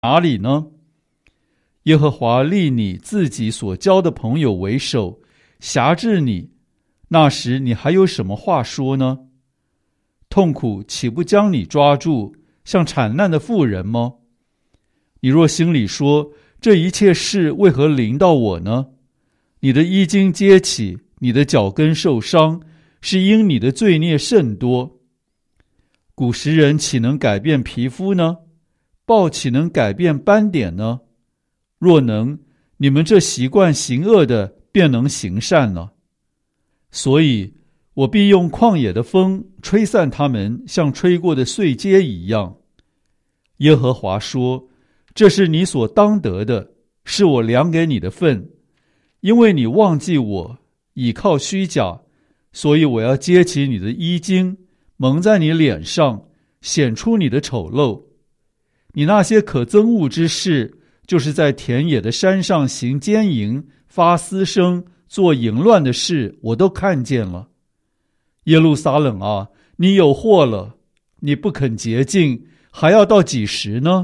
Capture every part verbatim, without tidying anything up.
哪里呢？耶和华立你自己所交的朋友为首，辖制你，那时你还有什么话说呢？痛苦岂不将你抓住，像产难的妇人吗？你若心里说，这一切事为何临到我呢？你的衣襟揭起，你的脚跟受伤，是因你的罪孽甚多。古时人岂能改变皮肤呢？豹岂能改变斑点呢？若能，你们这习惯行恶的便能行善了。所以我必用旷野的风吹散他们，像吹过的碎秸一样。耶和华说，这是你所当得的，是我量给你的份。因为你忘记我，倚靠虚假，所以我要揭起你的衣襟，蒙在你脸上，显出你的丑陋。你那些可憎恶之事，就是在田野的山上行奸淫、发私声、做淫乱的事，我都看见了。耶路撒冷啊，你有祸了！你不肯洁净，还要到几时呢？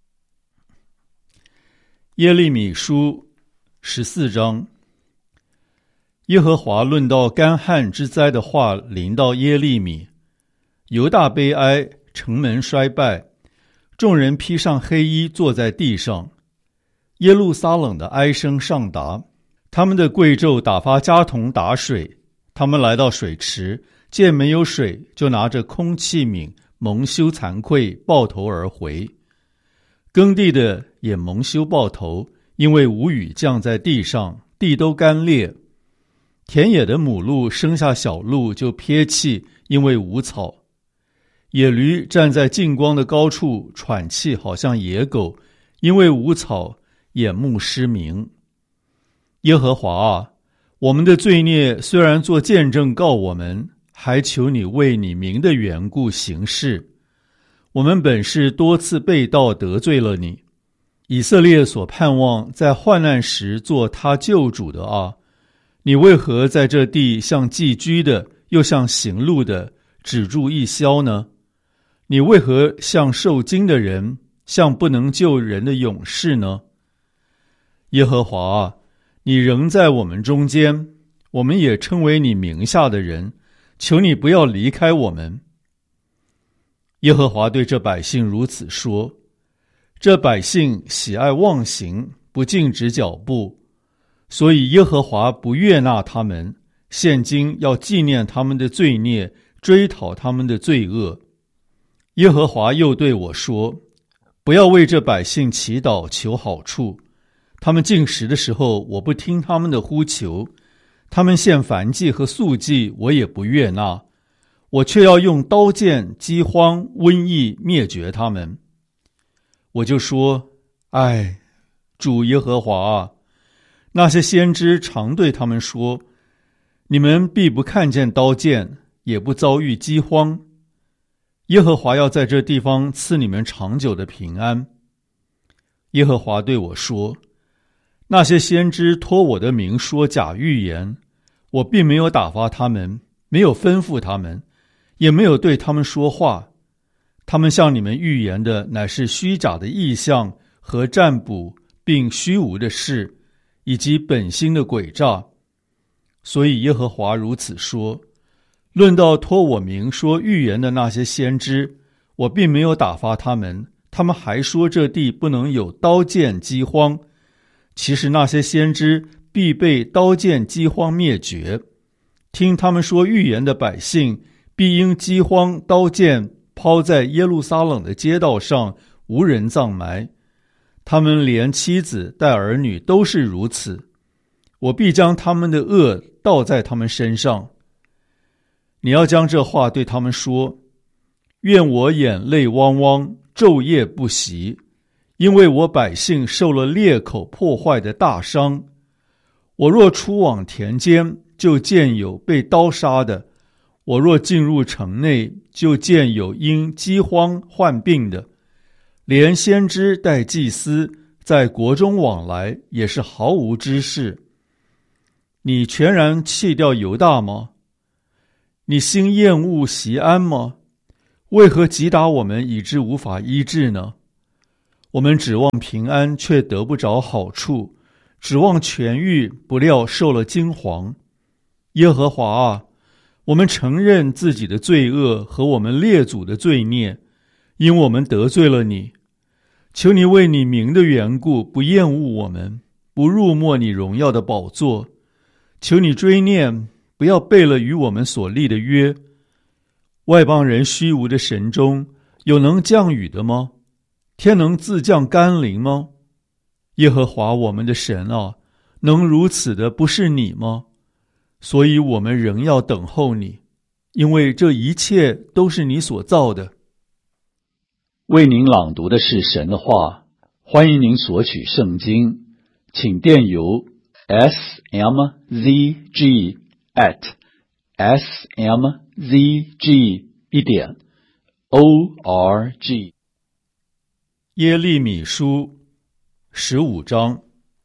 耶利米书十四章。耶和华论到干旱之灾的话临到耶利米。犹大悲哀，城门衰败，众人披上黑衣坐在地上。耶路撒冷的哀声上达，他们的贵胄打发家童打水，他们来到水池，见没有水，就拿着空器皿，蒙羞惭愧，抱头而回。耕地的也蒙羞抱头，因为无雨降在地上，地都干裂。田野的母鹿生下小鹿就撇弃，因为无草。野驴站在近光的高处喘气，好像野狗，因为无草，眼目失明。耶和华啊，我们的罪孽虽然做见证告我们，还求你为你名的缘故行事。我们本是多次背道得罪了你。以色列所盼望在患难时做他救主的啊，你为何在这地像寄居的，又像行路的，止住一宵呢？你为何像受惊的人，像不能救人的勇士呢？耶和华啊，你仍在我们中间，我们也称为你名下的人，求你不要离开我们。耶和华对这百姓如此说，这百姓喜爱妄行，不径直脚步，所以耶和华不悦纳他们，现今要纪念他们的罪孽，追讨他们的罪恶。耶和华又对我说，不要为这百姓祈祷求好处，他们进食的时候，我不听他们的呼求，他们献燔祭和素祭，我也不悦纳，我却要用刀剑、饥荒、瘟疫灭绝他们。我就说，唉，主耶和华啊，那些先知常对他们说，你们必不看见刀剑，也不遭遇饥荒。耶和华要在这地方赐你们长久的平安。耶和华对我说，那些先知托我的名说假预言，我并没有打发他们，没有吩咐他们，也没有对他们说话。他们向你们预言的乃是虚假的异象和占卜，并虚无的事，以及本心的诡诈。所以耶和华如此说，论到托我名说预言的那些先知，我并没有打发他们，他们还说这地不能有刀剑饥荒。其实那些先知必被刀剑饥荒灭绝。听他们说预言的百姓，必因饥荒刀剑抛在耶路撒冷的街道上，无人葬埋。他们连妻子带儿女都是如此。我必将他们的恶倒在他们身上。你要将这话对他们说，愿我眼泪汪汪，昼夜不息，因为我百姓受了裂口破坏的大伤。我若出往田间，就见有被刀杀的；我若进入城内，就见有因饥荒患病的。连先知带祭司在国中往来，也是毫无知识。你全然弃掉犹大吗？你心厌恶锡安吗？为何击打我们以致无法医治呢？ 我们指望平安，却得不着好处；指望痊愈，不料受了惊惶。耶和华啊，我们承认自己的罪恶和我们列祖的罪孽，因我们得罪了你。求你为你名的缘故，不厌恶我们，不辱没你荣耀的宝座。求你追念，不要背了与我们所立的约。外邦人虚无的神中，有能降雨的吗？天能自降甘霖吗？耶和华我们的神啊，能如此的不是你吗？所以我们仍要等候你，因为这一切都是你所造的。 为您朗读的是神的话，欢迎您索取圣经，请电邮 s m z g at s m z g 一点 o r g。 耶利米书十五章。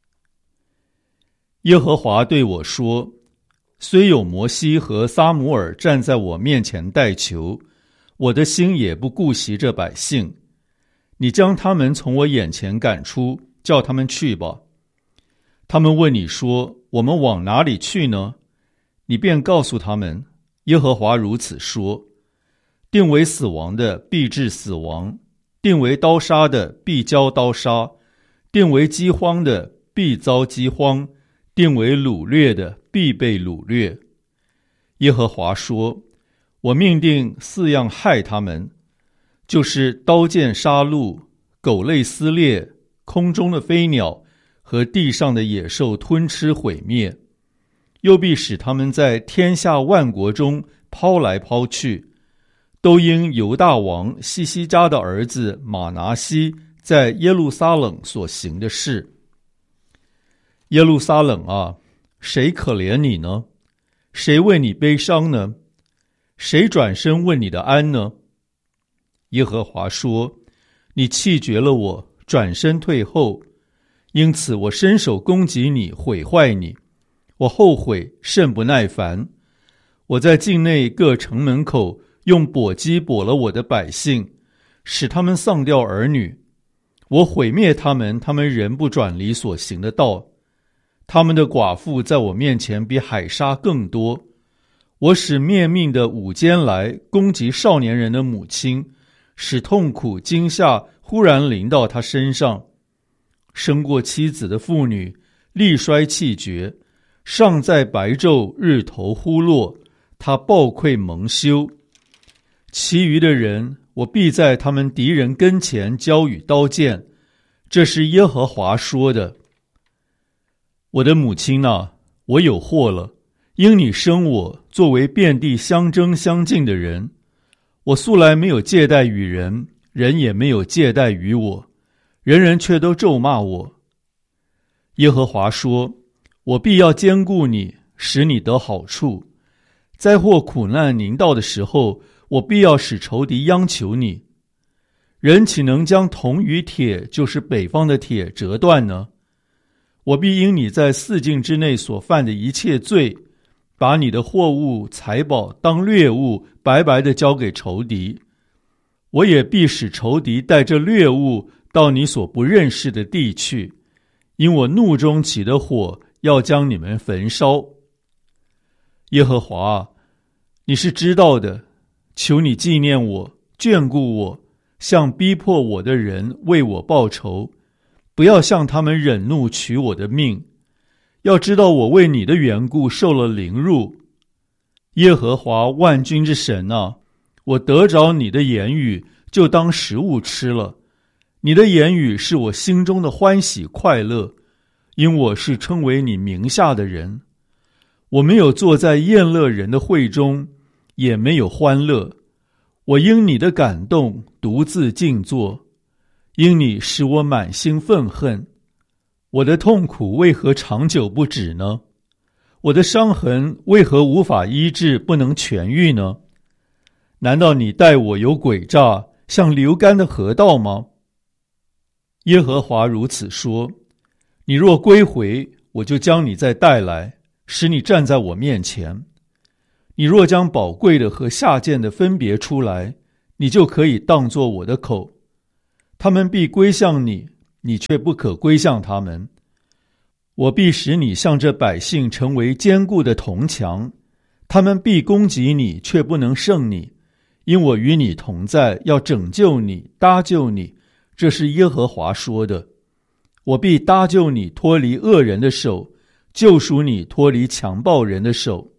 耶和华对我说，虽有摩西和撒母耳站在我面前代求，我的心也不顾惜这百姓。你将他们从我眼前赶出，叫他们去吧。他们问你说，我们往哪里去呢？你便告诉他们，耶和华如此说，定为死亡的必致死亡，定为刀杀的必遭刀杀，定为饥荒的必遭饥荒，定为掳掠的必被掳掠。耶和华说，我命定四样害他们，就是刀剑杀戮、狗类撕裂、空中的飞鸟和地上的野兽吞吃毁灭，又必使他们在天下万国中抛来抛去，都因犹大王西西家的儿子马拿西在耶路撒冷所行的事。耶路撒冷啊，谁可怜你呢？谁为你悲伤呢？谁转身问你的安呢？耶和华说，你弃绝了我，转身退后，因此我伸手攻击你，毁坏你。我后悔，甚不耐烦。我在境内各城门口用簸箕簸了我的百姓，使他们丧掉儿女。我毁灭他们，他们仍不转离所行的道。他们的寡妇在我面前比海沙更多。我使灭命的午间来攻击少年人的母亲，使痛苦惊吓忽然临到他身上。生过妻子的妇女力衰气绝，尚在白昼日头忽落，他暴溃蒙羞。其余的人，我必在他们敌人跟前交与刀剑。这是耶和华说的。我的母亲啊，我有祸了，因你生我作为遍地相争相竞的人。我素来没有借贷与人，人也没有借贷于我，人人却都咒骂我。耶和华说，我必要兼顾你，使你得好处。灾祸苦难临到的时候，我必要使仇敌央求你。人岂能将铜与铁，就是北方的铁折断呢？我必因你在四境之内所犯的一切罪，把你的货物财宝当掠物白白地交给仇敌。我也必使仇敌带着掠物到你所不认识的地去，因我怒中起的火要将你们焚烧。耶和华，你是知道的，求你纪念我，眷顾我，向逼迫我的人为我报仇，不要向他们忍怒取我的命。要知道我为你的缘故受了凌辱。耶和华万军之神啊，我得着你的言语，就当食物吃了。你的言语是我心中的欢喜快乐，因我是称为你名下的人。我没有坐在宴乐人的会中，也没有欢乐。我因你的感动独自静坐，因你使我满心愤恨。我的痛苦为何长久不止呢？我的伤痕为何无法医治，不能痊愈呢？难道你待我有诡诈，像流干的河道吗？耶和华如此说，你若归回，我就将你再带来，使你站在我面前。你若将宝贵的和下贱的分别出来，你就可以当作我的口。 他们必归向你，你却不可归向他们。我必使你向这百姓成为坚固的铜墙，他们必攻击你，却不能胜你，因我与你同在，要拯救你，搭救你。这是耶和华说的。我必搭救你脱离恶人的手，救赎你脱离强暴人的手。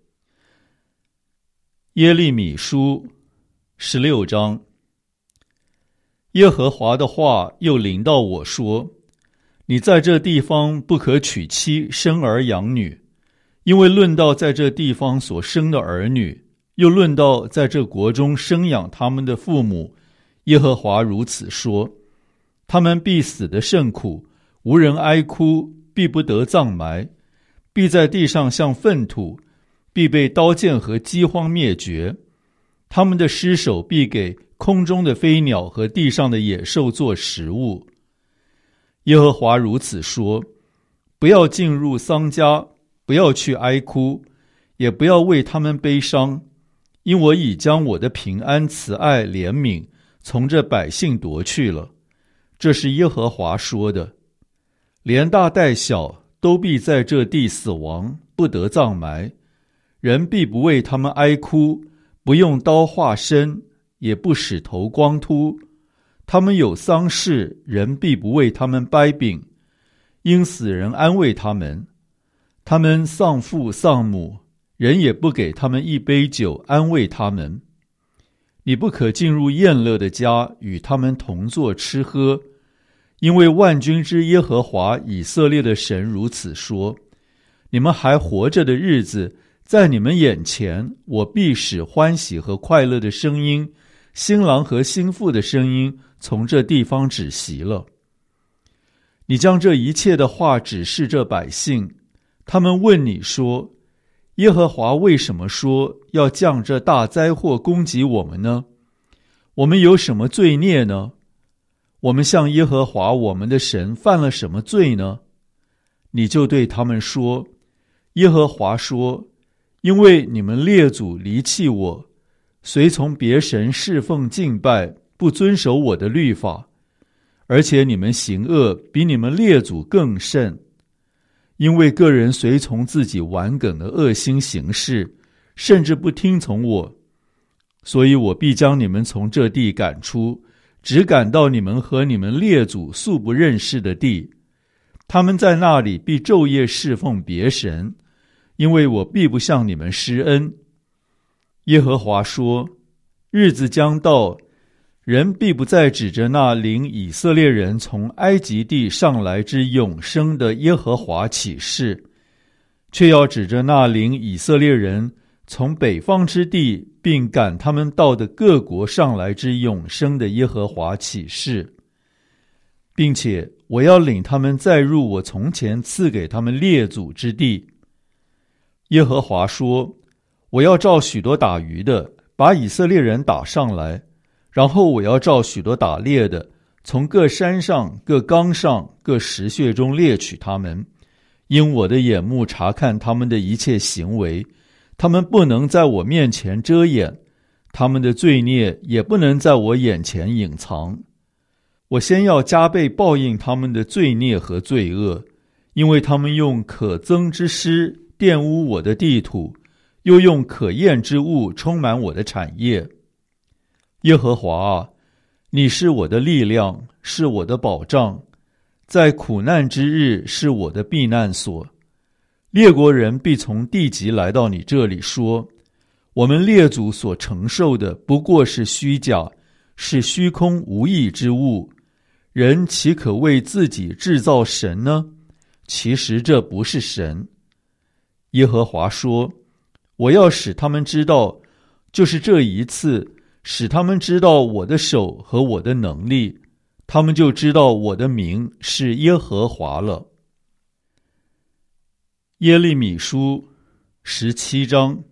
耶利米书十六章。耶和华的话又临到我说，你在这地方不可娶妻生儿养女，因为论到在这地方所生的儿女，又论到在这国中生养他们的父母，耶和华如此说，他们必死得甚苦，无人哀哭，必不得葬埋，必在地上像粪土，必被刀剑和饥荒灭绝。他们的尸首必给空中的飞鸟和地上的野兽做食物。耶和华如此说，不要进入丧家，不要去哀哭，也不要为他们悲伤，因我已将我的平安、慈爱、怜悯从这百姓夺去了。这是耶和华说的。连大带小都必在这地死亡，不得葬埋，人必不为他们哀哭，不用刀划身，也不使头光秃。他们有丧事，人必不为他们掰饼，因死人安慰他们。他们丧父丧母，人也不给他们一杯酒安慰他们。你不可进入宴乐的家，与他们同坐吃喝，因为万军之耶和华以色列的神如此说，你们还活着的日子，在你们眼前，我必使欢喜和快乐的声音，新郎和新妇的声音从这地方止息了。你将这一切的话指示这百姓，他们问你说，耶和华为什么说要降这大灾祸攻击我们呢？我们有什么罪孽呢？我们向耶和华我们的神犯了什么罪呢？你就对他们说，耶和华说，因为你们列祖离弃我，随从别神侍奉敬拜，不遵守我的律法，而且你们行恶比你们列祖更甚，因为个人随从自己顽梗的恶心行事，甚至不听从我，所以我必将你们从这地赶出，只赶到你们和你们列祖素不认识的地。他们在那里必昼夜侍奉别神，因为我必不向你们施恩。耶和华说，日子将到，人必不再指着那领以色列人从埃及地上来之永生的耶和华起誓，却要指着那领以色列人从北方之地，并赶他们到的各国上来之永生的耶和华起誓，并且我要领他们再入我从前赐给他们列祖之地。耶和华说，我要召许多打鱼的，把以色列人打上来，然后我要召许多打猎的，从各山上、各冈上、各石穴中猎取他们，因我的眼目察看他们的一切行为，他们不能在我面前遮掩，他们的罪孽也不能在我眼前隐藏。我先要加倍报应他们的罪孽和罪恶，因为他们用可憎之师玷污我的地土，又用可厌之物充满我的产业。耶和华啊，你是我的力量，是我的保障，在苦难之日是我的避难所。列国人必从地极来到你这里说，我们列祖所承受的不过是虚假，是虚空无益之物，人岂可为自己制造神呢？其实这不是神。耶和华说，我要使他们知道，就是这一次，使他们知道我的手和我的能力，他们就知道我的名是耶和华了。耶利米书十七章。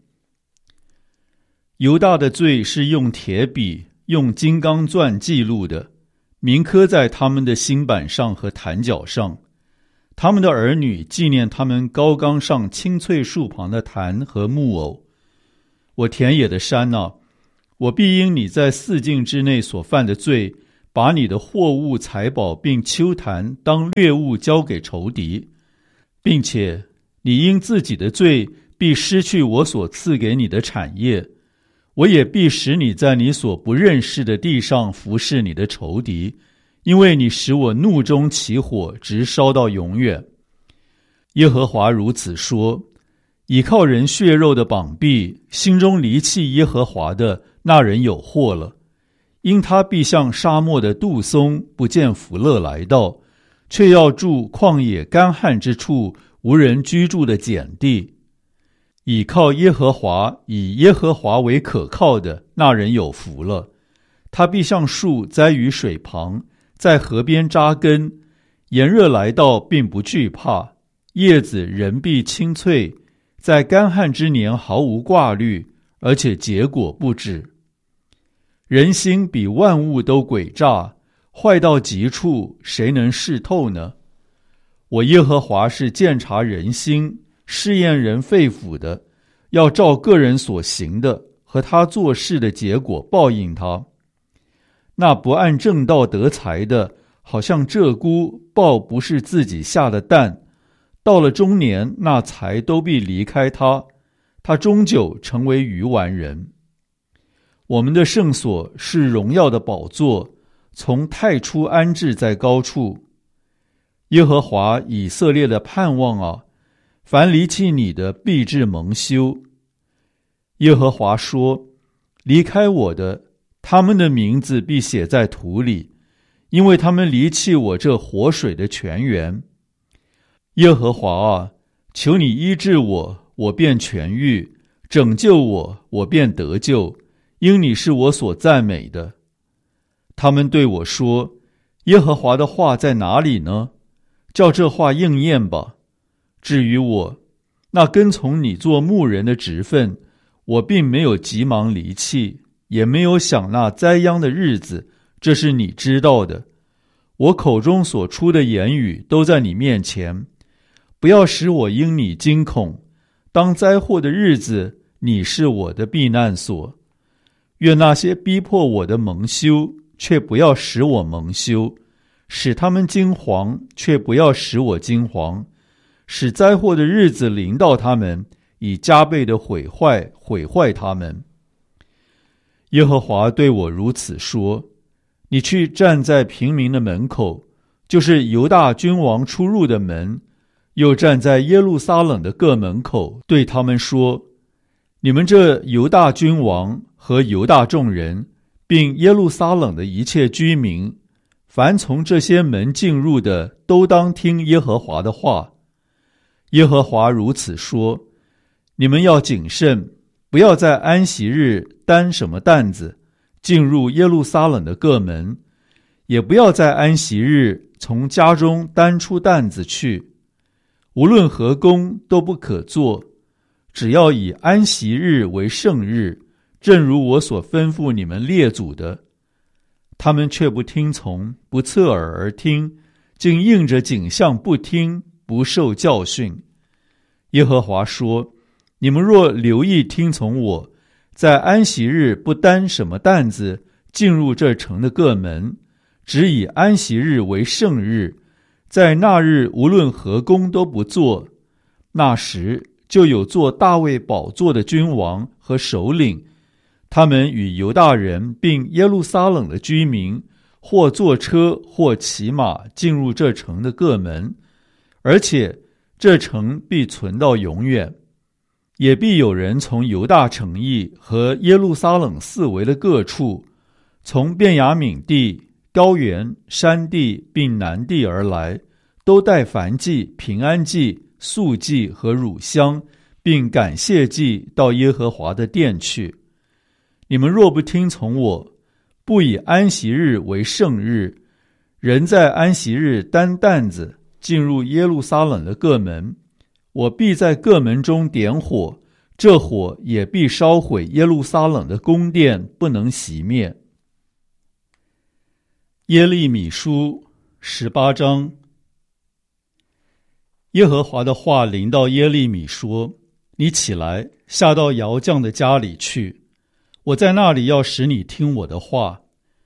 犹大的罪是用铁笔、用金刚钻记录的，铭刻在他们的心板上和坛角上。他们的儿女纪念他们高冈上青翠树旁的坛和木偶。我田野的山啊，我必因你在四境之内所犯的罪， 把你的货物、财宝并丘坛当掠物交给仇敌，并且你因自己的罪必失去我所赐给你的产业，我也必使你在你所不认识的地上服侍你的仇敌，因为你使我怒中起火，直烧到永远。耶和华如此说：倚靠人血肉的膀臂，心中离弃耶和华的，那人有祸了。因他必像沙漠的杜松，不见福乐来到，却要住旷野干旱之处，无人居住的碱地。倚靠耶和华，以耶和华为可靠的，那人有福了。他必像树栽于水旁，在河边扎根，炎热来到并不惧怕，叶子仍必青翠，在干旱之年毫无挂虑，而且结果不止。人心比万物都诡诈，坏到极处，谁能识透呢？我耶和华是鉴察人心，试验人肺腑的，要照个人所行的和他做事的结果报应他。那不按正道得财的，好像鹧鸪抱不是自己下的蛋，到了中年，那财都必离开他，他终究成为愚顽人。我们的圣所是荣耀的宝座，从太初安置在高处。耶和华以色列的盼望啊，凡离弃你的必致蒙羞。耶和华说：离开我的，他们的名字必写在土里，因为他们离弃我这活水的泉源。耶和华啊，求你医治我，我便痊愈；拯救我，我便得救，因你是我所赞美的。他们对我说：耶和华的话在哪里呢？叫这话应验吧。至于我，那跟从你做牧人的职分，我并没有急忙离弃，也没有想那灾殃的日子，这是你知道的。我口中所出的言语都在你面前，不要使我因你惊恐。当灾祸的日子，你是我的避难所。愿那些逼迫我的蒙羞，却不要使我蒙羞；使他们惊惶，却不要使我惊惶；使灾祸的日子临到他们，以加倍的毁坏毁坏他们。耶和华对我如此说：你去站在平民的门口，就是犹大君王出入的门，又站在耶路撒冷的各门口，对他们说：你们这犹大君王和犹大众人，并耶路撒冷的一切居民，凡从这些门进入的，都当听耶和华的话。耶和华如此说：你们要谨慎，不要在安息日担什么担子进入耶路撒冷的各门，也不要在安息日从家中担出担子去。无论何工都不可做，只要以安息日为圣日，正如我所吩咐你们列祖的。他们却不听从，不侧耳而听，竟应着景象不听，不受教训。耶和华说：你们若留意听从我，在安息日不担什么担子进入这城的各门，只以安息日为圣日，在那日无论何工都不做，那时就有做大卫宝座的君王和首领，他们与犹大人并耶路撒冷的居民，或坐车或骑马进入这城的各门，而且这城必存到永远。也必有人从犹大城邑和耶路撒冷四围的各处，从便雅悯地、高原、山地并南地而来，都带燔祭、平安祭、素祭和乳香，并感谢祭到耶和华的殿去。你们若不听从我，不以安息日为圣日，人在安息日担担子进入耶路撒冷的各门，我必在各门中点火，这火也必烧毁耶路撒冷的宫殿，不能熄灭。耶利米书十八章。耶和华的话临到耶利米说：你起来，下到窑匠的家里去，我在那里要使你听我的话。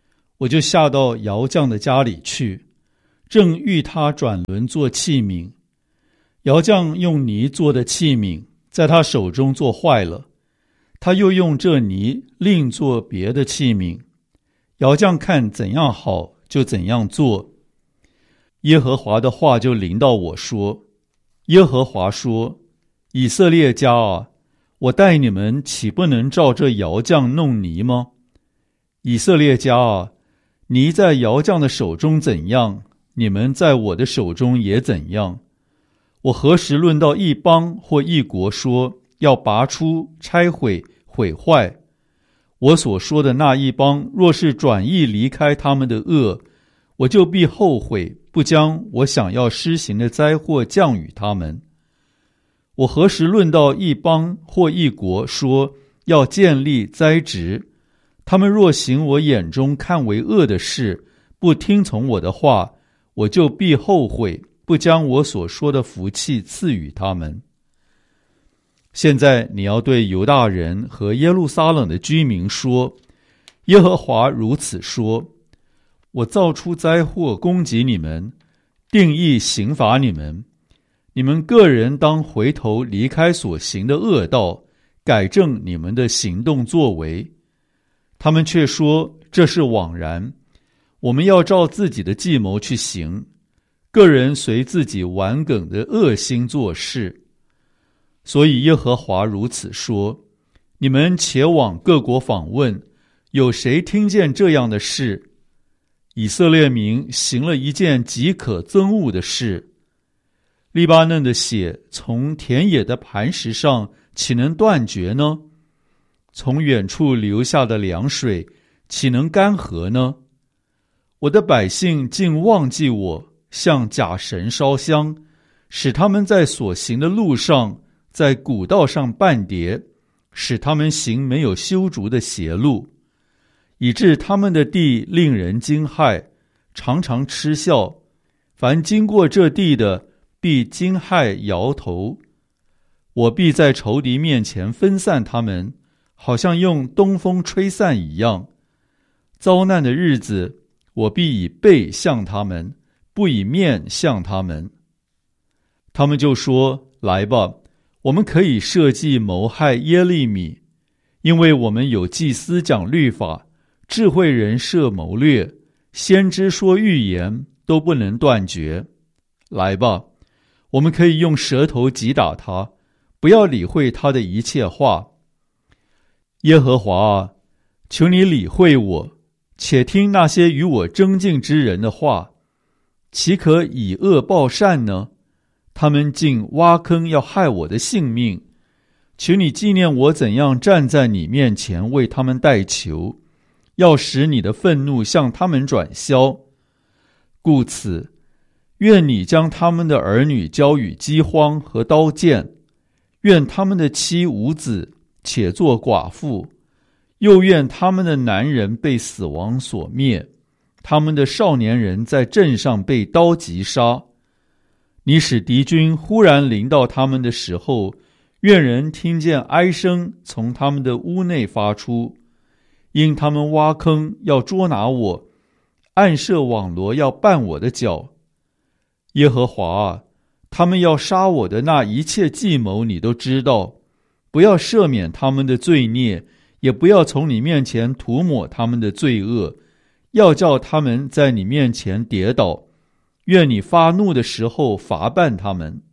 我就下到窑匠的家里去，正欲他转轮做器皿。窑匠用泥做的器皿在他手中做坏了，他又用这泥另做别的器皿。窑匠看怎样好，就怎样做。耶和华的话就临到我说：耶和华说，以色列家啊，我待你们岂不能照这窑匠弄泥吗？以色列家啊，泥在窑匠的手中怎样，你们在我的手中也怎样。我何时论到一邦或一国说要拔出、拆毁、毁坏？我所说的那一邦若是转意离开他们的恶，我就必后悔，不将我想要施行的灾祸降与他们。我何时论到一邦或一国说要建立栽植，他们若行我眼中看为恶的事，不听从我的话，我就必后悔，不将我所说的福气赐予他们。现在你要对犹大人和耶路撒冷的居民说，耶和华如此说，我造出灾祸攻击你们，定义刑罚你们，你们个人当回头离开所行的恶道，改正你们的行动作为。他们却说，这是枉然，我们要照自己的计谋去行，个人随自己顽梗的恶心做事。所以耶和华如此说，你们且往各国访问，有谁听见这样的事？以色列民行了一件极可憎恶的事。利巴嫩的血从田野的磐石上岂能断绝呢？从远处流下的凉水岂能干涸呢？我的百姓竟忘记我，向假神烧香，使他们在所行的路上，在古道上绊跌，使他们行没有修筑的邪路，以致他们的地令人惊骇，常常嗤笑。凡经过这地的，必惊骇摇头。我必在仇敌面前分散他们，好像用东风吹散一样。遭难的日子，我必以背向他们，不以面向他们。他们就说，来吧，我们可以设计谋害耶利米，因为我们有祭司讲律法，智慧人设谋略，先知说预言，都不能断绝。来吧，我们可以用舌头击打他，不要理会他的一切话。耶和华啊，求你理会我，且听那些与我争竞之人的话，岂可以恶报善呢？他们竟挖坑要害我的性命，求你纪念我怎样站在你面前为他们代求，要使你的愤怒向他们转消。故此，愿你将他们的儿女交与饥荒和刀剑，愿他们的妻无子，且作寡妇，又愿他们的男人被死亡所灭，他们的少年人在阵上被刀击杀。你使敌军忽然临到他们的时候，愿人听见哀声从他们的屋内发出，因他们挖坑要捉拿我，暗设网罗要绊我的脚。耶和华啊，他们要杀我的那一切计谋你都知道，不要赦免他们的罪孽，也不要从你面前涂抹他们的罪恶，要叫他们在你面前跌倒，愿你发怒的时候罚办他们。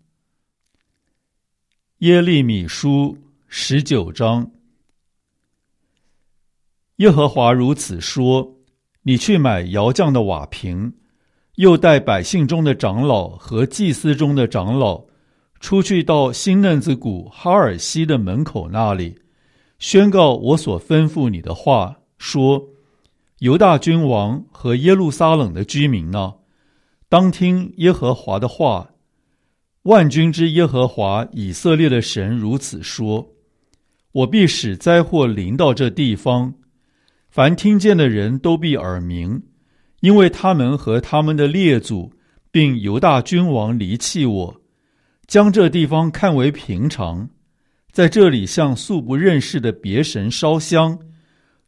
耶利米书十九章。耶和华如此说，你去买窑匠的瓦瓶，又带百姓中的长老和祭司中的长老，出去到新嫩子谷哈尔西的门口那里，宣告我所吩咐你的话，说，犹大君王和耶路撒冷的居民呢，当听耶和华的话。万军之耶和华以色列的神如此说，我必使灾祸临到这地方，凡听见的人都必耳鸣，因为他们和他们的列祖并犹大君王离弃我，将这地方看为平常，在这里向素不认识的别神烧香，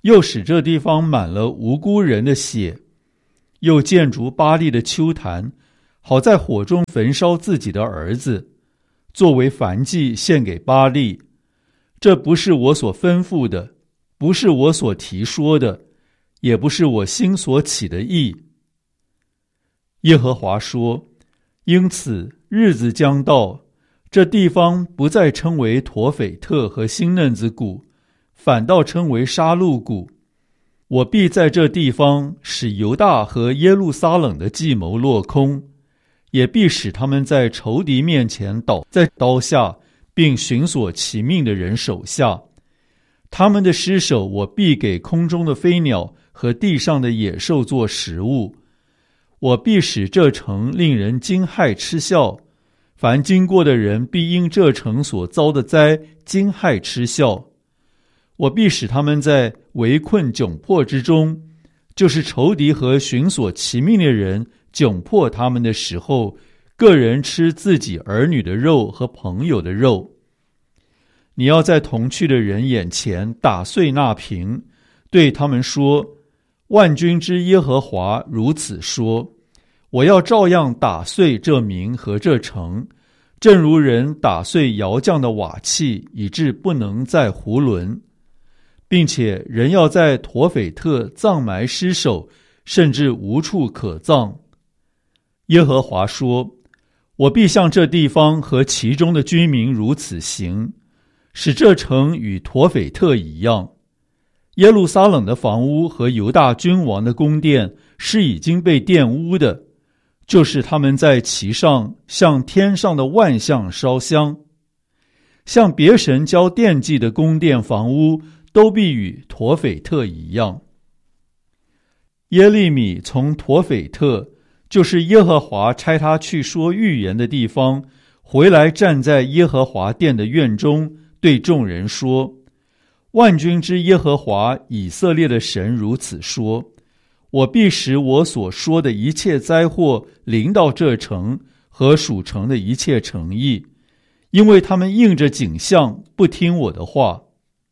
又使这地方满了无辜人的血，又建筑巴力的丘坛，好在火中焚烧自己的儿子，作为燔祭献给巴力。这不是我所吩咐的，不是我所提说的，也不是我心所起的意。耶和华说，因此日子将到，这地方不再称为陀斐特和新嫩子谷，反倒称为杀戮谷。我必在这地方使犹大和耶路撒冷的计谋落空，也必使他们在仇敌面前倒在刀下，并寻索其命的人手下。他们的尸首我必给空中的飞鸟和地上的野兽做食物。我必使这城令人惊骇嗤笑，凡经过的人必因这城所遭的灾惊骇嗤笑。我必使他们在围困窘迫之中，就是仇敌和寻索其命的人窘迫他们的时候，个人吃自己儿女的肉和朋友的肉。你要在同去的人眼前打碎那瓶，对他们说，万军之耶和华如此说，我要照样打碎这民和这城，正如人打碎窑匠的瓦器，以致不能再囫囵，并且人要在陀斐特葬埋尸首，甚至无处可葬。耶和华说，我必向这地方和其中的居民如此行，使这城与陀斐特一样。耶路撒冷的房屋和犹大君王的宫殿是已经被玷污的，就是他们在其上向天上的万象烧香，向别神交奠祭的宫殿房屋都必与陀斐特一样。耶利米从陀斐特，就是耶和华差他去说预言的地方，回来站在耶和华殿的院中，对众人说，万军之耶和华以色列的神如此说，我必使我所说的一切灾祸临到这城和属城的一切城邑，因为他们应着景象不听我的话。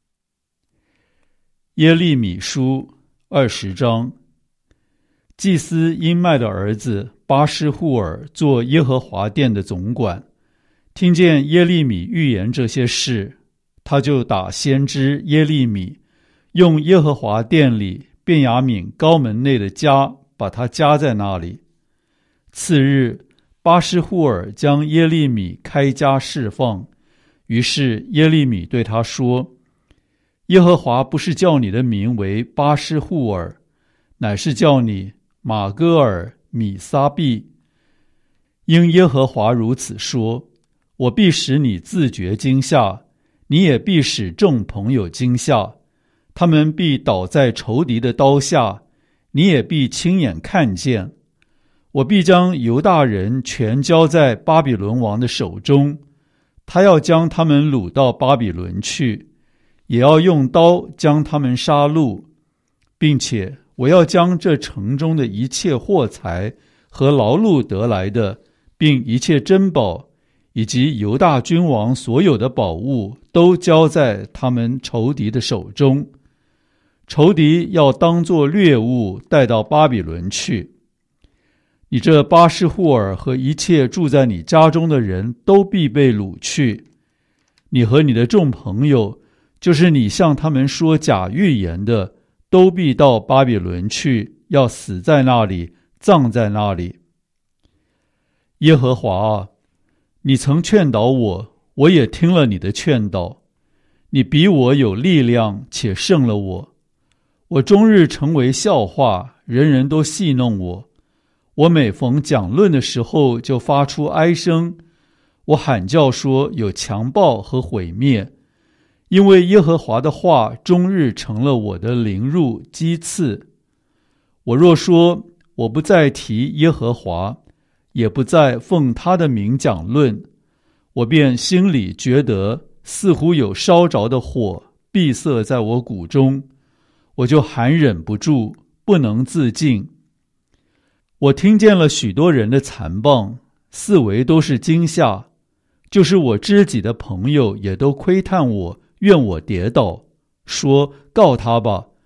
耶利米书二十章。祭司因麦的儿子巴施户尔做耶和华殿的总管，听见耶利米预言这些事，他就打先知耶利米，用耶和华殿里便雅悯高门内的家，把他夹在那里。次日，巴施户尔将耶利米开家释放，于是耶利米对他说，耶和华不是叫你的名为巴施户尔，乃是叫你马戈尔米撒毕。因耶和华如此说，我必使你自觉惊吓，你也必使众朋友惊吓，他们必倒在仇敌的刀下，你也必亲眼看见。我必将犹大人全交在巴比伦王的手中，他要将他们掳到巴比伦去，也要用刀将他们杀戮，并且我要将这城中的一切货财和劳碌得来的，并一切珍宝，以及犹大君王所有的宝物，都交在他们仇敌的手中。仇敌要当作掠物带到巴比伦去。你这巴施户尔和一切住在你家中的人都必被掳去。你和你的众朋友，就是你向他们说假预言的，都必到巴比伦去，要死在那里，葬在那里。耶和华啊，你曾劝导我，我也听了你的劝导。你比我有力量，且胜了我。我终日成为笑话，人人都戏弄我。我每逢讲论的时候，就发出哀声。我喊叫说，有强暴和毁灭。因为耶和华的话终日成了我的凌辱讥刺。我若说我不再提耶和华，也不再奉他的名讲论，我便心里觉得似乎有烧着的火闭塞在我骨中，我就含忍不住，不能自禁。我听见了许多人的残谤，四围都是惊吓，就是我知己的朋友也都窥探我，愿我跌倒，说告他吧，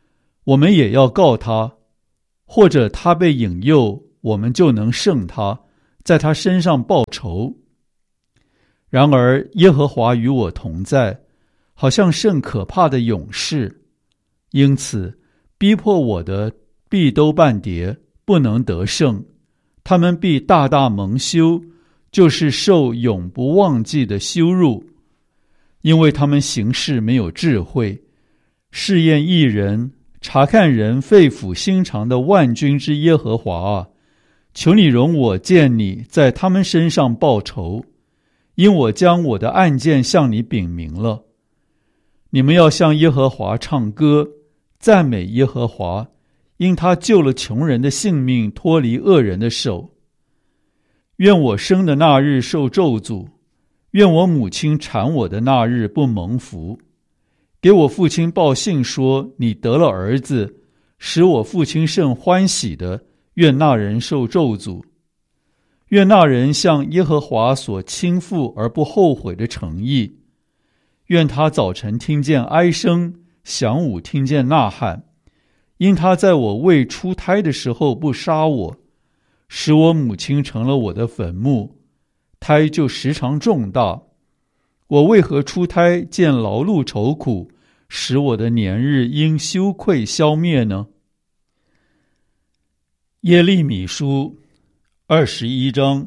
我们也要告他，或者他被引诱，我们就能胜他，在他身上报仇。然而耶和华与我同在，好像甚可怕的勇士，因此逼迫我的必都半跌，不能得胜。他们必大大蒙羞，就是受永不忘记的羞辱，因为他们行事没有智慧，试验义人，查看人肺腑心肠的万军之耶和华啊，求你容我见你在他们身上报仇，因我将我的案件向你禀明了。你们要向耶和华唱歌，赞美耶和华，因他救了穷人的性命，脱离恶人的手。愿我生的那日受咒诅，愿我母亲产我的那日不蒙福。给我父亲报信说，你得了儿子，使我父亲甚欢喜的，愿那人受咒诅。愿那人向耶和华所倾覆而不后悔的诚意。愿他早晨听见哀声，晌午听见呐喊，因他在我未出胎的时候不杀我，使我母亲成了我的坟墓，胎就时常重大。我为何出胎见劳碌愁苦，使我的年日因羞愧消灭呢？耶利米书二十一章。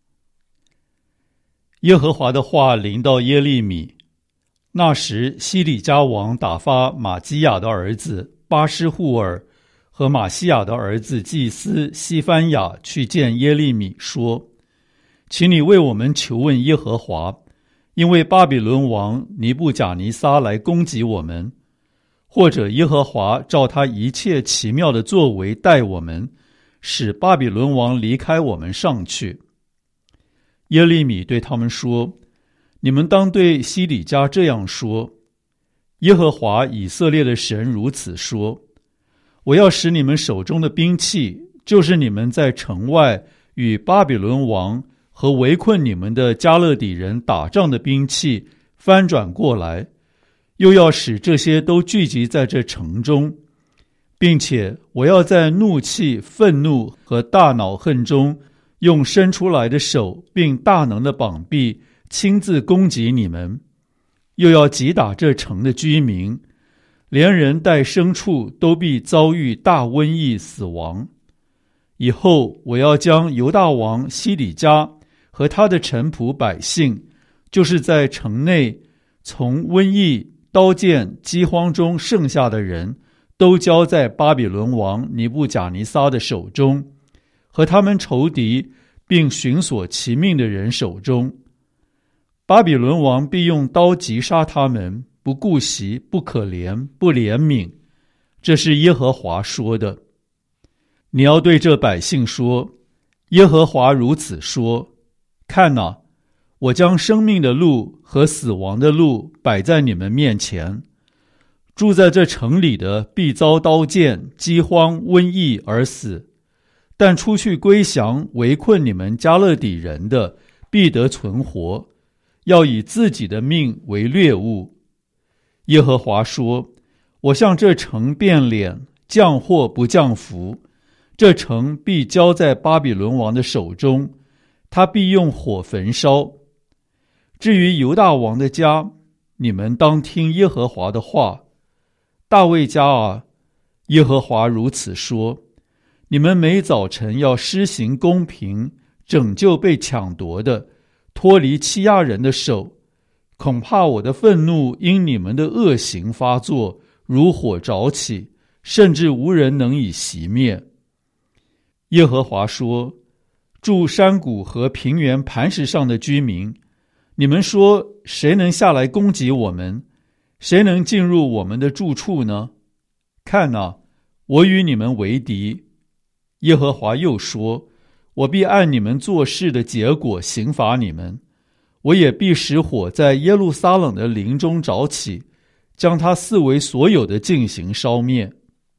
耶和华的话临到耶利米。那时西里家王打发玛基亚的儿子巴施户尔和玛西亚的儿子祭司西番雅去见耶利米，说：请你为我们求问耶和华，因为巴比伦王尼布甲尼撒来攻击我们，或者耶和华照他一切奇妙的作为待我们，使巴比伦王离开我们上去。耶利米对他们说：你们当对西里家这样说，耶和华以色列的神如此说：我要使你们手中的兵器，就是你们在城外与巴比伦王和围困你们的加勒底人打仗的兵器翻转过来，又要使这些都聚集在这城中，并且我要在怒气、愤怒和大恼恨中，用伸出来的手并大能的膀臂亲自攻击你们，又要击打这城的居民，连人带牲畜都必遭遇大瘟疫死亡。以后我要将犹大王西里家和他的臣仆百姓，就是在城内从瘟疫、刀剑、饥荒中剩下的人，都交在巴比伦王尼布甲尼撒的手中，和他们仇敌并寻索其命的人手中。巴比伦王必用刀击杀他们，不顾惜，不可怜，不怜悯。这是耶和华说的。你要对这百姓说，耶和华如此说：看哪，我将生命的路和死亡的路摆在你们面前。住在这城里的必遭刀剑、饥荒、瘟疫而死，但出去归降围困你们加勒底人的必得存活，要以自己的命为掠物。耶和华说：我向这城变脸，降祸不降福，这城必交在巴比伦王的手中，他必用火焚烧。至于犹大王的家，你们当听耶和华的话。大卫家啊，耶和华如此说：你们每早晨要施行公平，拯救被抢夺的，脱离欺压人的手。恐怕我的愤怒因你们的恶行发作，如火着起，甚至无人能以熄灭。耶和华说：住山谷和平原磐石上的居民，你们说，谁能下来攻击我们？谁能进入我们的住处呢？看哪，我与你们为敌。耶和华又说：我必按你们做事的结果刑罚你们，我也必使火在耶路撒冷的林中着起，将它四围所有的进行烧灭。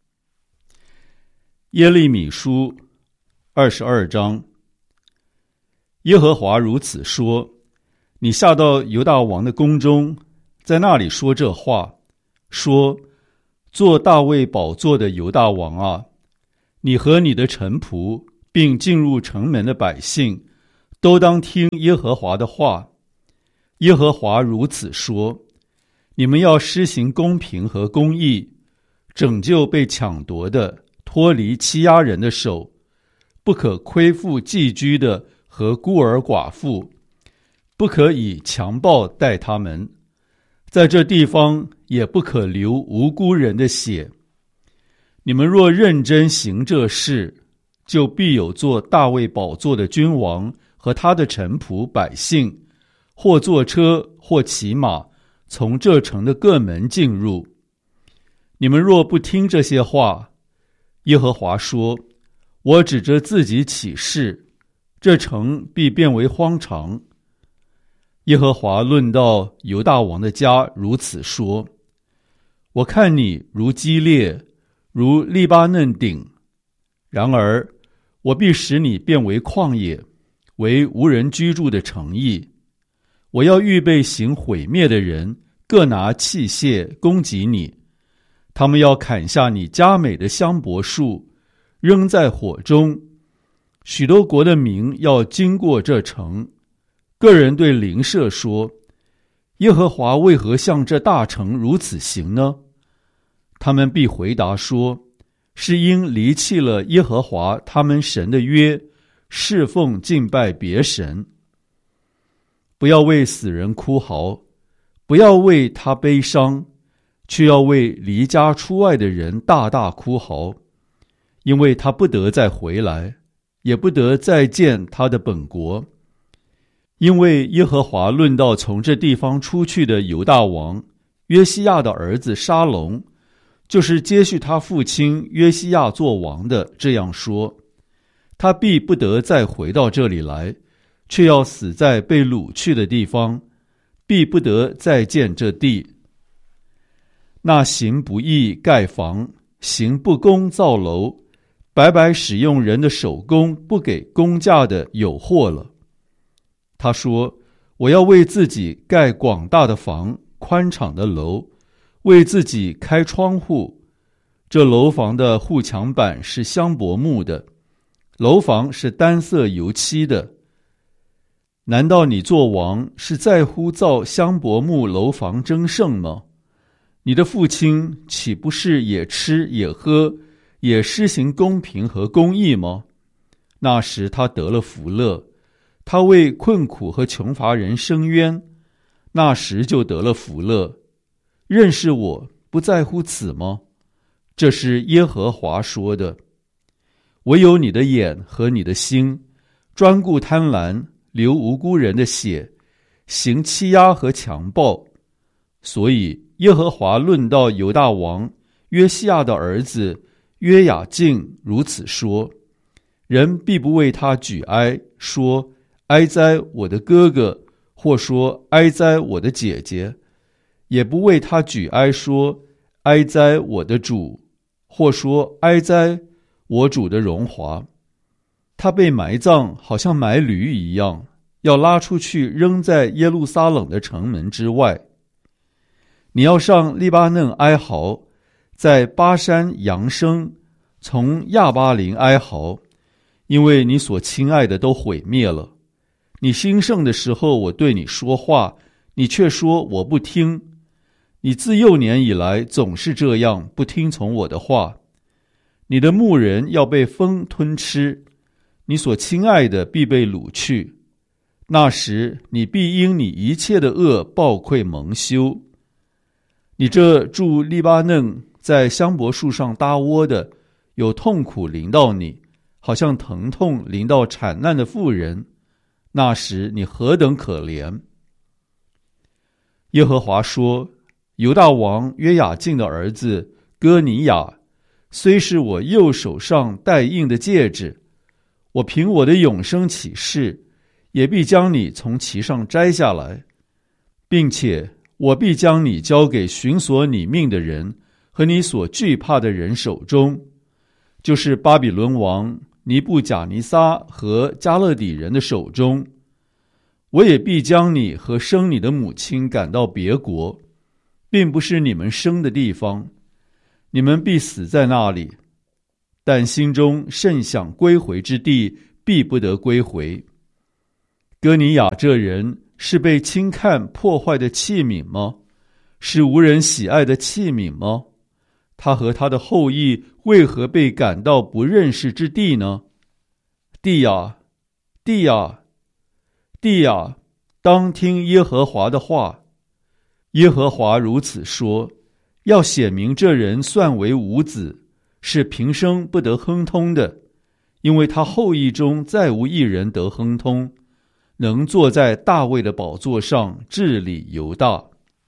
耶利米书二十二章。耶和华如此说：你下到犹大王的宫中，在那里说这话，说： 做大卫宝座的犹大王啊，你和你的臣仆，并进入城门的百姓，都当听耶和华的话。耶和华如此说：你们要施行公平和公义，拯救被抢夺的，脱离欺压人的手，不可亏负寄居的和孤儿寡妇，不可以强暴待他们，在这地方也不可流无辜人的血。你们若认真行这事，就必有做大卫宝座的君王和他的臣仆百姓，或坐车或骑马，从这城的各门进入。你们若不听这些话，耶和华说，我指着自己起誓，这城必变为荒场。耶和华论到犹大王的家如此说：我看你如基列，如利巴嫩顶，然而我必使你变为旷野，为无人居住的城邑。我要预备行毁灭的人，各拿器械攻击你，他们要砍下你佳美的香柏树，扔在火中。许多国的民要经过这城，个人对邻舍说：耶和华为何向这大城如此行呢？他们必回答说：是因离弃了耶和华他们神的约，侍奉敬拜别神。不要为死人哭嚎，不要为他悲伤，却要为离家出外的人大大哭嚎，因为他不得再回来，也不得再见他的本国。因为耶和华论到从这地方出去的犹大王约西亚的儿子沙龙，就是接续他父亲约西亚做王的，这样说：他必不得再回到这里来，却要死在被掳去的地方，必不得再见这地。那行不义盖房，行不公造楼，白白使用人的手工，不给工价的有祸了。他说：我要为自己盖广大的房，宽敞的楼，为自己开窗户。这楼房的护墙板是香柏木的，楼房是单色油漆的。难道你做王是在乎造香柏木楼房争胜吗？你的父亲岂不是也吃也喝，也施行公平和公义吗？那时他得了福乐，他为困苦和穷乏人伸冤，那时就得了福乐。认识我不在乎此吗？这是耶和华说的。唯有你的眼和你的心专顾贪婪，流无辜人的血，行欺压和强暴。所以耶和华论到犹大王约西亚的儿子约雅敬如此说：人必不为他举哀，说哀哉我的哥哥，或说哀哉我的姐姐，也不为他举哀，说哀哉我的主，或说哀哉我主的荣华。他被埋葬好像埋驴一样，要拉出去扔在耶路撒冷的城门之外。你要上利巴嫩哀嚎，在巴山扬声，从亚巴林哀嚎，因为你所亲爱的都毁灭了。你兴盛的时候，我对你说话，你却说我不听。你自幼年以来总是这样，不听从我的话。你的牧人要被风吞吃，你所亲爱的必被掳去。那时你必因你一切的恶暴愧蒙羞。你这住利巴嫩在香柏树上搭窝的，有痛苦临到你，好像疼痛临到产难的妇人。那时你何等可怜！耶和华说：犹大王约雅敬的儿子哥尼雅，虽是我右手上戴印的戒指，我凭我的永生起誓，也必将你从其上摘下来，并且我必将你交给寻索你命的人和你所惧怕的人手中，就是巴比伦王尼布甲尼撒和加勒底人的手中。我也必将你和生你的母亲赶到别国，并不是你们生的地方。 你们必死在那里。但心中甚想归回之地，必不得归回。哥尼雅这人是被轻看破坏的器皿吗？是无人喜爱的器皿吗？他和他的后裔为何被赶到不认识之地呢？地呀，地呀，地呀，当听耶和华的话。耶和华如此说，要显明这人算为无子，是平生不得亨通的，因为他后裔中再无一人得亨通，能坐在大卫的宝座上治理犹大。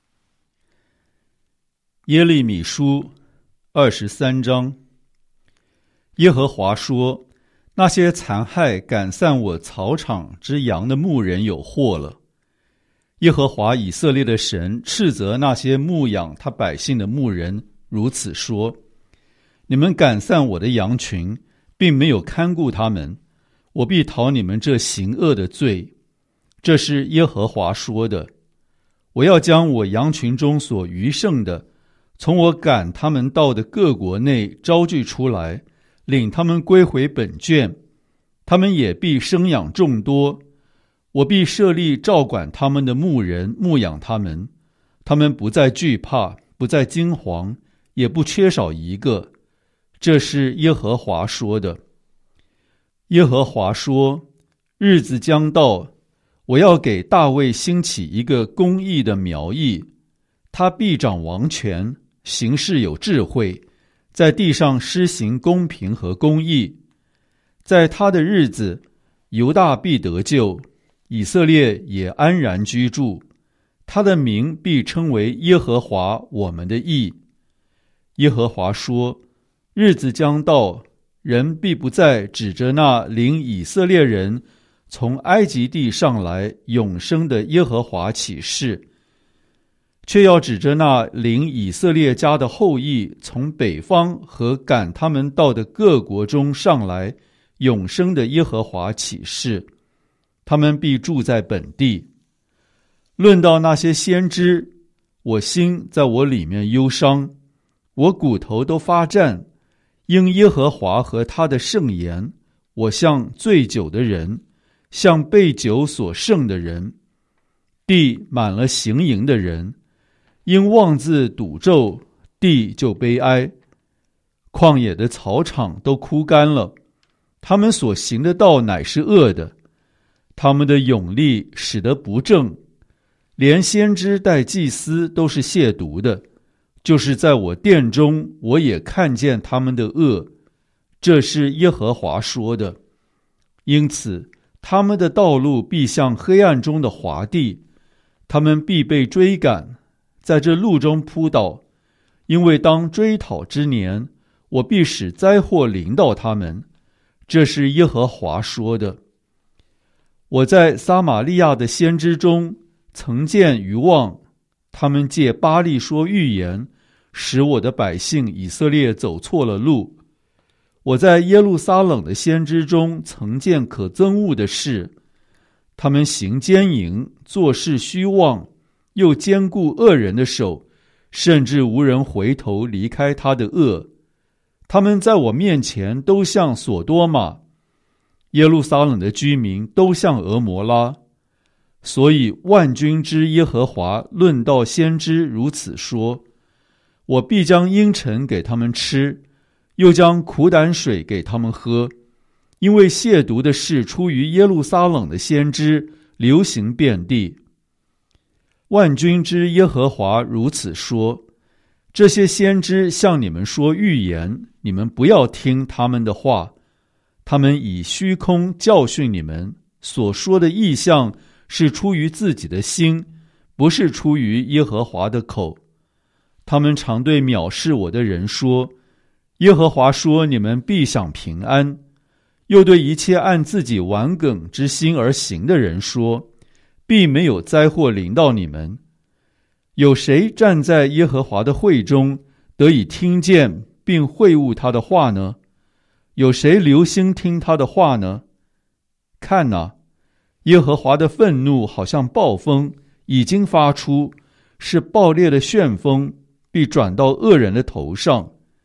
耶利米书二十三章。耶和华说，那些残害赶散我草场之羊的牧人有祸了。耶和华以色列的神斥责那些牧养他百姓的牧人，如此说，你们赶散我的羊群，并没有看顾他们，我必讨你们这行恶的罪。这是耶和华说的。我要将我羊群中所余剩的，从我赶他们到的各国内招聚出来，领他们归回本卷，他们也必生养众多。我必设立照管他们的牧人，牧养他们，他们不再惧怕，不再惊惶，也不缺少一个。这是耶和华说的。耶和华说，日子将到，我要给大卫兴起一个公义的苗裔，他必掌王权，行事有智慧，在地上施行公平和公义。在他的日子，犹大必得救，以色列也安然居住，他的名必称为耶和华我们的义。耶和华说，日子将到，人必不再指着那领以色列人从埃及地上来永生的耶和华起誓，却要指着那领以色列家的后裔从北方和赶他们到的各国中上来永生的耶和华起誓，他们必住在本地。论到那些先知，我心在我里面忧伤，我骨头都发战，因耶和华和他的圣言，我像醉酒的人，像被酒所胜的人。地满了行淫的人，因妄自赌咒，地就悲哀。旷野的草场都枯干了，他们所行的道乃是恶的，他们的勇力使得不正，连先知带祭司都是亵渎的，就是在我殿中，我也看见他们的恶。这是耶和华说的。因此他们的道路必像黑暗中的滑地，他们必被追赶，在这路中扑倒，因为当追讨之年，我必使灾祸临到他们。这是耶和华说的。我在撒玛利亚的先知中曾见愚妄，他们借巴力说预言，使我的百姓以色列走错了路。我在耶路撒冷的先知中曾见可憎恶的事，他们行奸淫，做事虚妄，又坚固恶人的手，甚至无人回头离开他的恶。他们在我面前都像索多玛，耶路撒冷的居民都像俄摩拉。所以万军之耶和华论到先知如此说，我必将阴沉给他们吃，又将苦胆水给他们喝，因为亵渎的事出于耶路撒冷的先知，流行遍地。万军之耶和华如此说，这些先知向你们说预言，你们不要听他们的话，他们以虚空教训你们，所说的异象是出于自己的心，不是出于耶和华的口。他们常对藐视我的人说，耶和华说你们必享平安，又对一切按自己顽梗之心而行的人说，必没有灾祸临到你们。有谁站在耶和华的会中，得以听见并会悟他的话呢？有谁留心听他的话呢？看哪，耶和华的愤怒好像暴风，已经发出，是暴烈的旋风，必转到恶人的头上。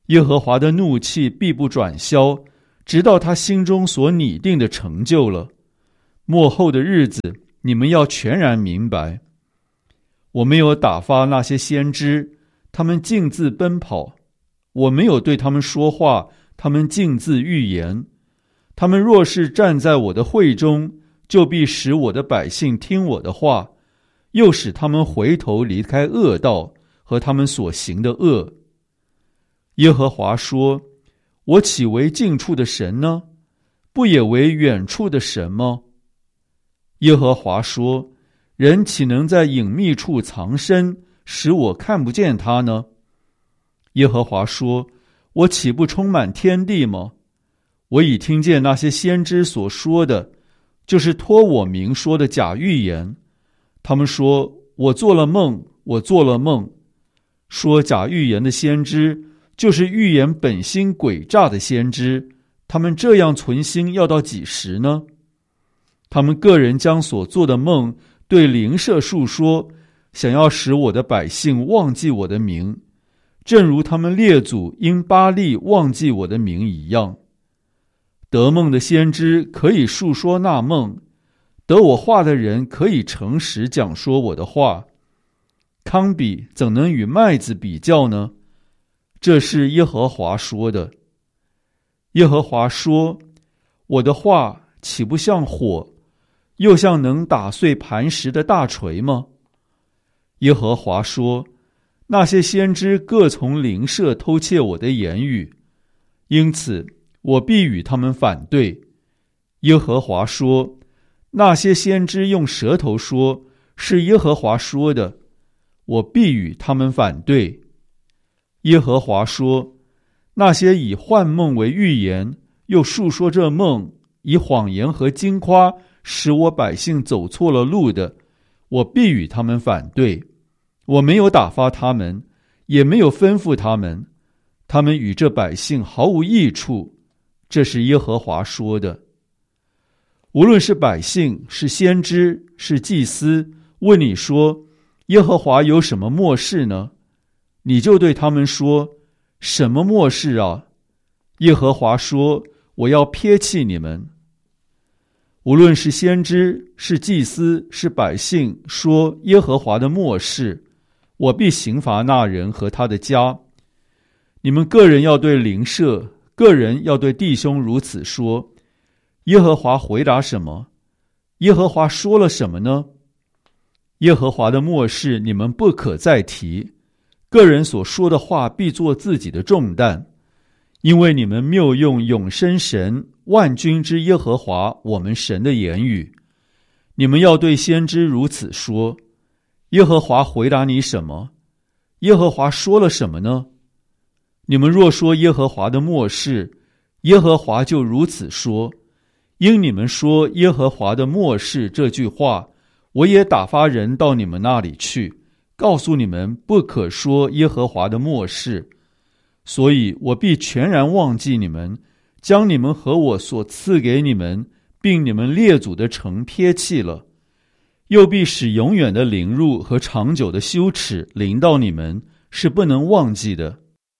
耶和华的怒气必不转消，直到他心中所拟定的成就了。末后的日子，你们要全然明白。我没有打发那些先知，他们径自奔跑；我没有对他们说话，他们径自预言。他们若是站在我的会中，就必使我的百姓听我的话，又使他们回头离开恶道和他们所行的恶。耶和华说：我岂为近处的神呢？不也为远处的神吗？耶和华说：人岂能在隐秘处藏身，使我看不见他呢？耶和华说：我岂不充满天地吗？我已听见那些先知所说的，就是托我名说的假预言。他们说：我做了梦，我做了梦。说假预言的先知，就是预言本心诡诈的先知。他们这样存心要到几时呢？他们个人将所做的梦对邻舍述说，想要使我的百姓忘记我的名，正如他们列祖因巴力忘记我的名一样。得梦的先知可以述说那梦，得我话的人可以诚实讲说我的话。糠比怎能与麦子比较呢？这是耶和华说的。耶和华说：我的话岂不像火，又像能打碎磐石的大锤吗？耶和华说：那些先知各从邻舍偷窃我的言语，因此我必与他们反对。耶和华说：那些先知用舌头说，是耶和华说的，我必与他们反对。耶和华说：那些以幻梦为预言，又述说这梦，以谎言和经夸使我百姓走错了路的，我必与他们反对。我没有打发他们，也没有吩咐他们，他们与这百姓毫无益处。这是耶和华说的。无论是百姓，是先知，是祭司，问你说：耶和华有什么默示呢？你就对他们说：什么默示啊？耶和华说：我要撇弃你们。无论是先知，是祭司，是百姓，说耶和华的默示，我必刑罚那人和他的家。你们个人要对邻舍，个人要对弟兄如此说。耶和华回答什么？耶和华说了什么呢？耶和华的默示你们不可再提，个人所说的话必作自己的重担，因为你们谬用永生神万军之耶和华我们神的言语。你们要对先知如此说：耶和华回答你什么？耶和华说了什么呢？你们若说耶和华的默示，耶和华就如此说。因你们说耶和华的默示这句话，我也打发人到你们那里去，告诉你们不可说耶和华的默示。所以我必全然忘记你们，将你们和我所赐给你们并你们列祖的城撇弃了，又必使永远的凌辱和长久的羞耻临到你们，是不能忘记的。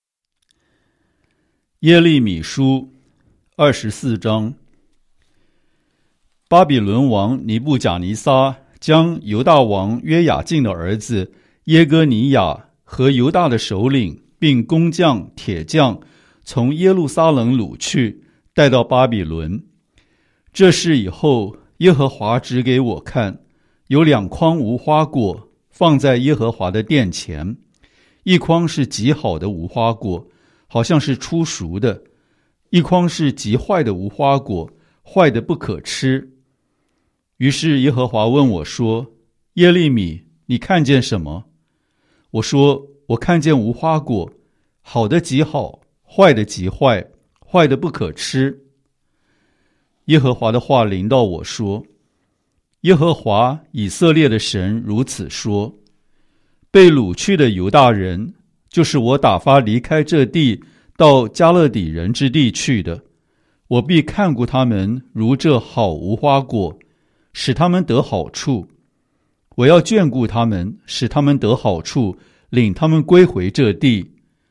耶利米书二十四章。巴比伦王尼布甲尼撒将犹大王约雅敬的儿子耶哥尼雅和犹大的首领并工匠铁匠从耶路撒冷掳去，带到巴比伦。这事以后，耶和华指给我看，有两筐无花果放在耶和华的殿前，一筐是极好的无花果，好像是初熟的；一筐是极坏的无花果，坏的不可吃。于是耶和华问我说：耶利米，你看见什么？我说：我看见无花果，好的极好，坏的极坏，坏的不可吃。耶和华的话临到我说：耶和华以色列的神如此说：被掳去的犹大人，就是我打发离开这地到加勒底人之地去的，我必看顾他们如这好无花果，使他们得好处。我要眷顾他们，使他们得好处，领他们归回这地。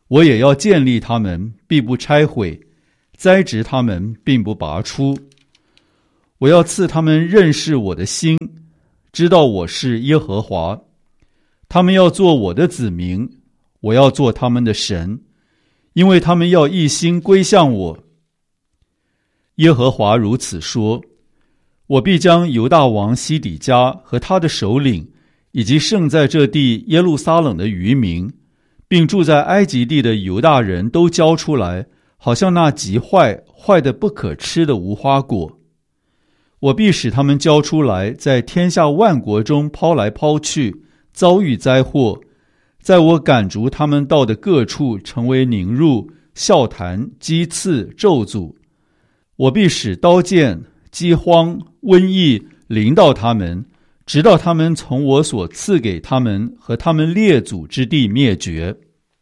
我也要建立他们，必不拆毁；栽植他们，并不拔出。我要赐他们认识我的心，知道我是耶和华。他们要做我的子民，我要做他们的神，因为他们要一心归向我。耶和华如此说：我必将犹大王西底家和他的首领，以及剩在这地耶路撒冷的余民，并住在埃及地的犹大人都交出来，好像那极坏坏得不可吃的无花果。我必使他们交出来，在天下万国中抛来抛去，遭遇灾祸，在我赶逐他们到的各处，成为凌辱、笑谈、讥刺、咒诅。我必使刀剑、饥荒、瘟疫临到他们，直到他们从我所赐给他们和他们列祖之地灭绝。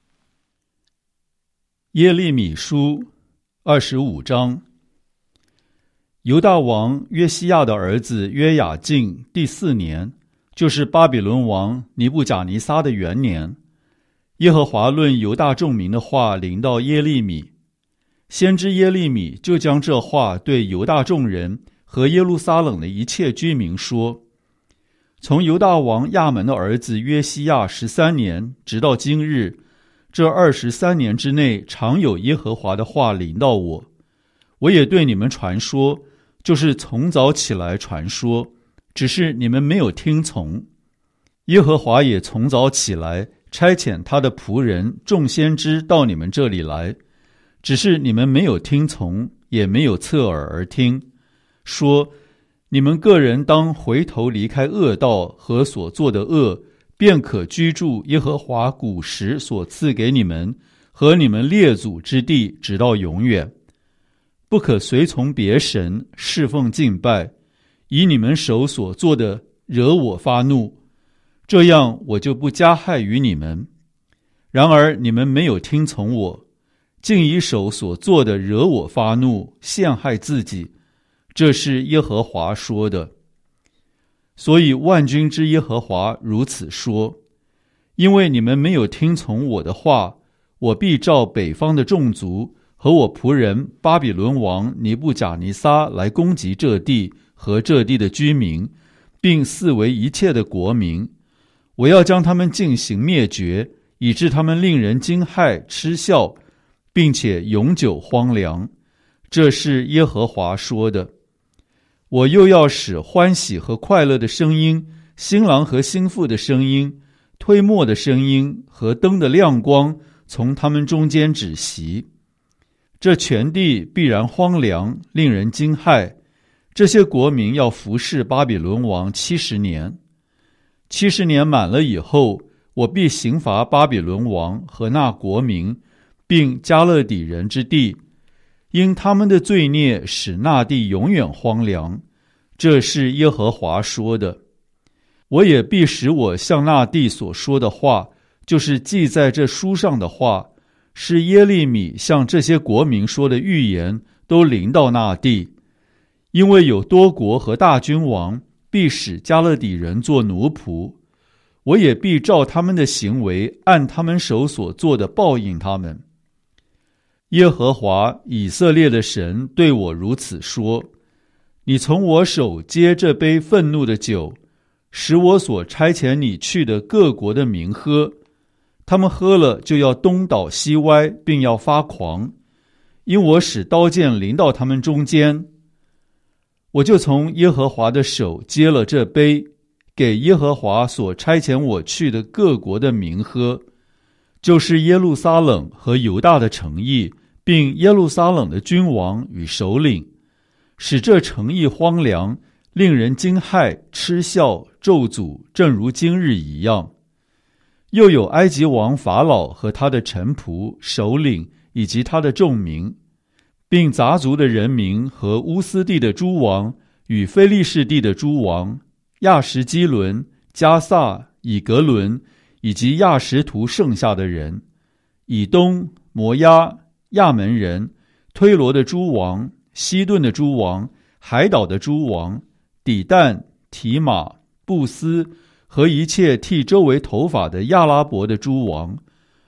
耶利米书二十五章。犹大王约西亚的儿子约雅敬第四年，就是巴比伦王尼布甲尼撒的元年，耶和华论犹大众民的话临到耶利米。先知耶利米就将这话对犹大众人和耶路撒冷的一切居民说：从犹大王亚门的儿子约西亚十三年直到今日，这二十三年之内，常有耶和华的话临到我。我也对你们传说，就是从早起来传说，只是你们没有听从。耶和华也从早起来，差遣他的仆人众先知到你们这里来，只是你们没有听从，也没有侧耳而听，说：你们个人当回头离开恶道和所做的恶，便可居住耶和华古时所赐给你们和你们列祖之地，直到永远。不可随从别神，侍奉敬拜，以你们手所做的惹我发怒，这样我就不加害于你们。然而你们没有听从我，竟以手所做的惹我发怒，陷害自己，这是耶和华说的。所以万军之耶和华如此说：因为你们没有听从我的话，我必召北方的众族和我仆人巴比伦王尼布甲尼撒来攻击这地和这地的居民，并四围一切的国民。我要将他们进行灭绝，以致他们令人惊骇嗤笑，并且永久荒凉。这是耶和华说的。我又要使欢喜和快乐的声音，新郎和新妇的声音，推磨的声音和灯的亮光从他们中间止息。这全地必然荒凉，令人惊骇。这些国民要服侍巴比伦王七十年。七十年满了以后，我必刑罚巴比伦王和那国民，并加勒底人之地，因他们的罪孽使那地永远荒凉。这是耶和华说的。我也必使我向那地所说的话，就是记在这书上的话，是耶利米向这些国民说的预言，都临到那地。因为有多国和大君王必使加勒底人做奴仆，我也必照他们的行为，按他们手所做的报应他们。耶和华以色列的神对我如此说：你从我手接这杯愤怒的酒，使我所差遣你去的各国的民喝，他们喝了就要东倒西歪，并要发狂，因我使刀剑临到他们中间。我就从耶和华的手接了这杯，给耶和华所差遣我去的各国的民喝，就是耶路撒冷和犹大的城邑，并耶路撒冷的君王与首领，使这城邑荒凉，令人惊骇嗤笑咒诅，正如今日一样。又有埃及王法老和他的臣仆、首领以及他的众民，并杂族的人民和乌斯地的诸王与非利士地的诸王，亚什基伦、加萨、以格伦以及亚什图剩下的人，以东、摩押、亚门人、推罗的诸王、西顿的诸王、海岛的诸王、底但、提马、布斯和一切剃周围头发的亚拉伯的诸王，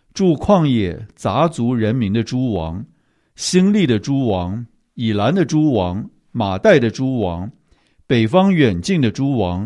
住旷野杂族人民的诸王，新利的诸王，以兰的诸王，马代的诸王，北方远近的诸王，